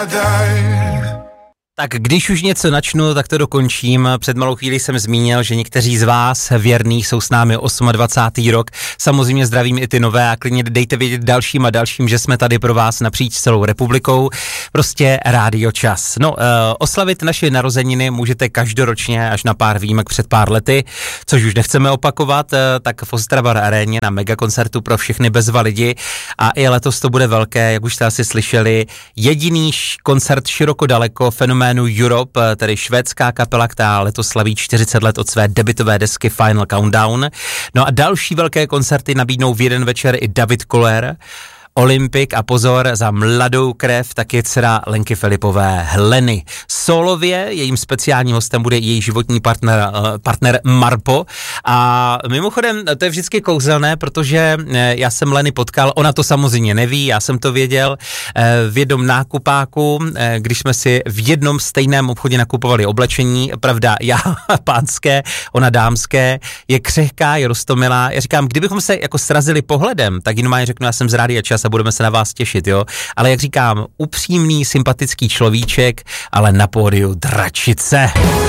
Tak když už něco načnu, tak to dokončím. Před malou chvíli jsem zmínil, že někteří z vás věrných jsou s námi 28. rok. Samozřejmě zdravím i ty nové a klidně dejte vědět dalším a dalším, že jsme tady pro vás napříč celou republikou. Prostě Rádio Čas. No, oslavit naše narozeniny můžete každoročně až na pár výjimek před pár lety, což už nechceme opakovat, tak v Ostravar aréně na megakoncertu pro všechny bezva lidi. A i letos to bude velké, jak už jste asi slyšeli, jediný koncert široko daleko fenoménu Europe, tedy švédská kapela, která letos slaví 40 let od své debutové desky Final Countdown. No a další velké koncerty nabídnou v jeden večer i David Koller, Olympik a pozor, za mladou krev taky dcera Lenky Filipové Heleny. Solově jejím speciálním hostem bude její životní partner Marpo a mimochodem to je vždycky kouzelné, protože já jsem Leny potkal, ona to samozřejmě neví, já jsem to věděl, v jednom nákupáku, když jsme si v jednom stejném obchodě nakupovali oblečení, pravda, já pánské, ona dámské, je křehká, je roztomilá, já říkám, kdybychom se jako srazili pohledem, tak jenom já řeknu, já jsem z Rádia Čas a budeme se na vás těšit, jo. Ale jak říkám, upřímný, sympatický človíček, ale na pódiu dračice.